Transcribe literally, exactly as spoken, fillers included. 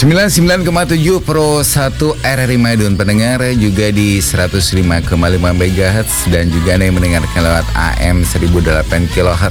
sembilan puluh sembilan koma tujuh Pro satu R R I Madiun, pendengar juga di seratus lima koma lima megahertz, dan juga Anda yang mendengarkan lewat A M seribu delapan kilohertz